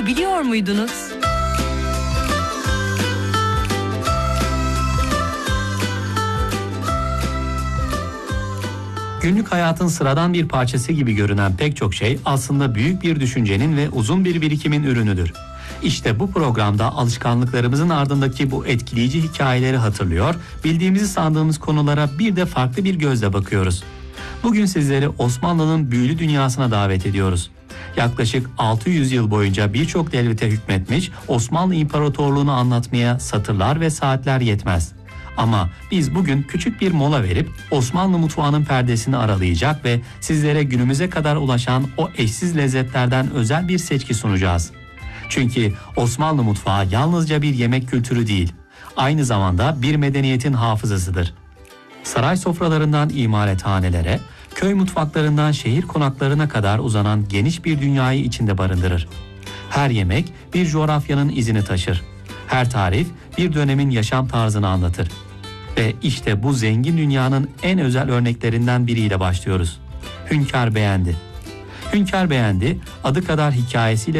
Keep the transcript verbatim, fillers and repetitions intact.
olduğunu biliyor muydunuz? Günlük hayatın sıradan bir parçası gibi görünen pek çok şey aslında büyük bir düşüncenin ve uzun bir birikimin ürünüdür. İşte bu programda alışkanlıklarımızın ardındaki bu etkileyici hikayeleri hatırlıyor, bildiğimizi sandığımız konulara bir de farklı bir gözle bakıyoruz. Bugün sizleri Osmanlı'nın büyülü dünyasına davet ediyoruz. Yaklaşık altı yüz yıl boyunca birçok devlete hükmetmiş Osmanlı İmparatorluğunu anlatmaya satırlar ve saatler yetmez. Ama biz bugün küçük bir mola verip Osmanlı mutfağının perdesini aralayacak ve sizlere günümüze kadar ulaşan o eşsiz lezzetlerden özel bir seçki sunacağız. Çünkü Osmanlı mutfağı yalnızca bir yemek kültürü değil, aynı zamanda bir medeniyetin hafızasıdır. Saray sofralarından imarethanelere, köy mutfaklarından şehir konaklarına kadar uzanan geniş bir dünyayı içinde barındırır. Her yemek bir coğrafyanın izini taşır. Her tarif bir dönemin yaşam tarzını anlatır. Ve işte bu zengin dünyanın en özel örneklerinden biriyle başlıyoruz. Hünkar Beğendi. Hünkar Beğendi adı kadar hikayesiyle